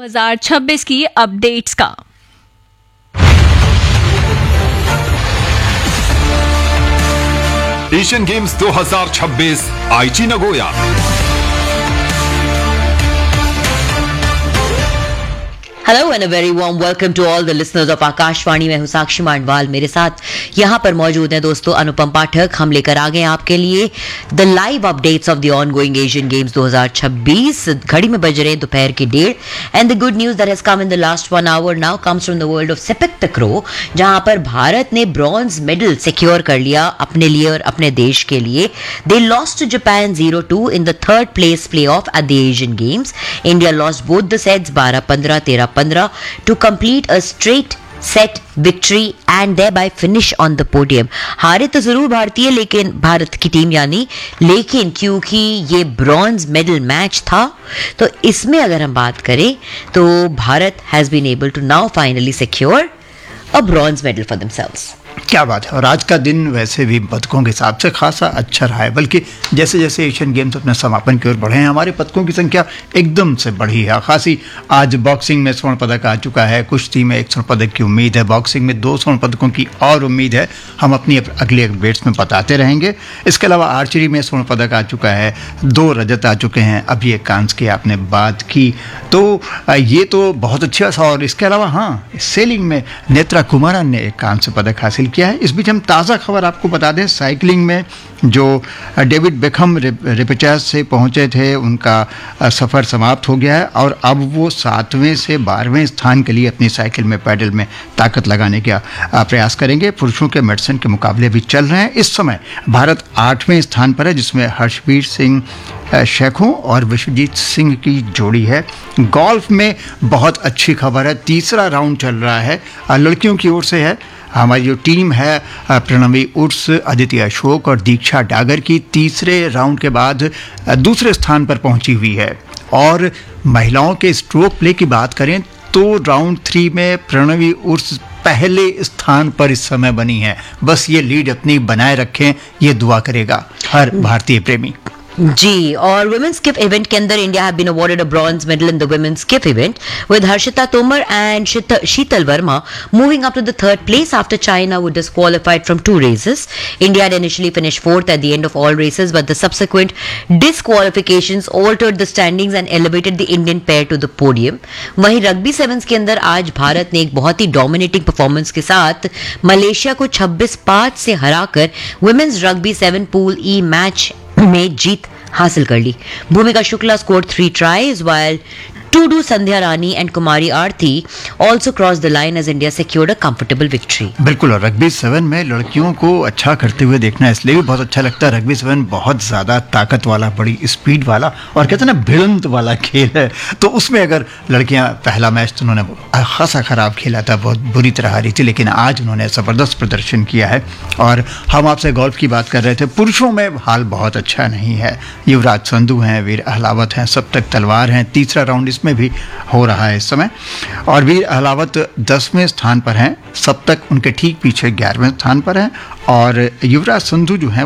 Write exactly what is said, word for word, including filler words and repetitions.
दो हज़ार छब्बीस की अपडेट्स का। एशियन गेम्स दो हज़ार छब्बीस आईची Nagoya. Hello and a very warm welcome to all the listeners of Akashvani. मैं हूं साक्षी मांडवाल, मेरे साथ यहां पर मौजूद हैं दोस्तों अनुपम पाठक। हम लेकर आ गए हैं आपके लिए the live updates of the on going Asian games दो हज़ार छब्बीस। घड़ी में बज रहे हैं दोपहर के डेढ़। And the good news that has come in the last one hour now comes from the world of sepak तकरो, जहां पर भारत ने ब्रॉन्ज मेडल सिक्योर कर लिया अपने लिए और अपने देश के लिए। They lost to Japan zero two in the third place play of at the Asian games. India lost both the sets बारह पंद्रह तेरह पंद्रह to complete a straight set victory and thereby finish on the podium. हारे तो जरूर भारतीय लेकिन भारत की टीम यानी लेकिन क्योंकि ये ब्रॉन्ज मेडल मैच था तो इसमें अगर हम बात करें तो Bharat has been able to now finally secure a bronze medal for themselves. क्या बात है। और आज का दिन वैसे भी पदकों के हिसाब से खासा अच्छा रहा है, बल्कि जैसे जैसे एशियन गेम्स अपने समापन की ओर बढ़े हैं हमारे पदकों की संख्या एकदम से बढ़ी है खासी। आज बॉक्सिंग में स्वर्ण पदक आ चुका है, कुश्ती में एक स्वर्ण पदक की उम्मीद है, बॉक्सिंग में दो स्वर्ण पदकों की और उम्मीद है। हम अपनी अगले अपडेट्स में बताते रहेंगे। इसके अलावा आर्चरी में स्वर्ण पदक आ चुका है, दो रजत आ चुके हैं। अभी एक कांस्य की आपने बात की तो ये तो बहुत अच्छा था। और इसके अलावा हाँ, सेलिंग में नेत्रा कुमारन ने एक कांस्य पदक हासिल किया है। इस बीच हम ताज़ा खबर आपको बता दें, साइकिलिंग में जो डेविड बेकहम रेपेचेज से पहुंचे थे उनका सफ़र समाप्त हो गया है और अब वो सातवें से बारहवें स्थान के लिए अपनी साइकिल में पैडल में ताकत लगाने का प्रयास करेंगे। पुरुषों के मेडसन के मुकाबले भी चल रहे हैं। इस समय भारत आठवें स्थान पर है, जिसमें हर्षवीर सिंह शेखों और विश्वजीत सिंह की जोड़ी है। गोल्फ में बहुत अच्छी खबर है, तीसरा राउंड चल रहा है, लड़कियों की ओर से है। हमारी जो टीम है प्रणवी उर्स, अदिति अशोक और दीक्षा डागर की तीसरे राउंड के बाद दूसरे स्थान पर पहुंची हुई है। और महिलाओं के स्ट्रोक प्ले की बात करें तो राउंड थ्री में प्रणवी उर्स पहले स्थान पर इस समय बनी है। बस ये लीड अपनी बनाए रखें, ये दुआ करेगा हर भारतीय प्रेमी। जी, और वुमेन्स स्किप इवेंट के अंदर India have been awarded a bronze medal in the women's skip event with Harshita Tomar and Sheetal Verma moving up to the third place after China were disqualified from two races. India had initially finished fourth at the end of all races, but the subsequent disqualifications altered the standings and elevated the Indian pair to the podium. वहीं rugby sevens के अंदर आज भारत ने एक बहुत ही dominating performance के साथ Malaysia को छब्बीस पाँच से हराकर वुमेन्स रग्बी सेवन पूल ई मैच में जीत हासिल कर ली। भूमिका Shukla scored three tries while Tudu Sandhya Rani and Kumari Aarti also crossed the line as India secured a comfortable victory. बिल्कुल, और रग्बी सेवन में लड़कियों को अच्छा करते हुए देखना इसलिए भी बहुत अच्छा लगता है। रग्बी सेवन बहुत ज़्यादा ताकत वाला, बड़ी स्पीड वाला और कहते हैं ना भिड़ंत वाला खेल है। तो उसमें अगर लड़कियां, पहला मैच तो उन्होंने खासा खराब खेला था, बहुत बुरी तरह हारी थी, लेकिन आज उन्होंने ज़बरदस्त प्रदर्शन किया है। और हम आपसे गोल्फ की बात कर रहे थे, पुरुषों में हाल बहुत अच्छा नहीं है। युवराज संधू हैं, वीर अहलावत हैं, सब तक तलवार हैं। तीसरा राउंड में भी हो रहा है इस समय और वीर अहलावत दसवें स्थान पर हैं, सब तक उनके ठीक पीछे ग्यारहवें स्थान पर हैं और युवराज संधू जो हैं